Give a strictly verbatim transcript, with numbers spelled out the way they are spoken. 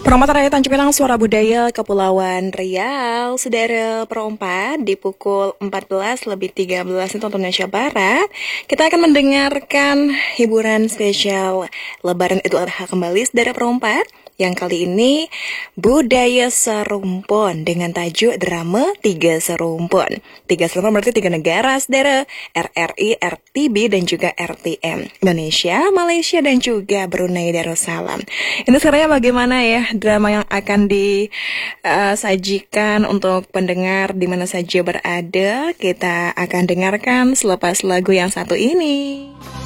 Perompak Raya Tanjung Pinang, Suara Budaya Kepulauan Riau. Saudara perompak, di pukul empat belas lebih tiga belas waktu Indonesia Barat, kita akan mendengarkan hiburan spesial Lebaran Idul Adha kembali, saudara perompak. Yang kali ini Budaya Serumpun dengan tajuk drama Tiga Serumpun. Tiga Serumpun berarti tiga negara, saudara. R R I, R T B, dan juga R T M. Indonesia, Malaysia, dan juga Brunei Darussalam. Ini sebenarnya bagaimana ya drama yang akan disajikan untuk pendengar di mana saja berada. Kita akan dengarkan selepas lagu yang satu ini.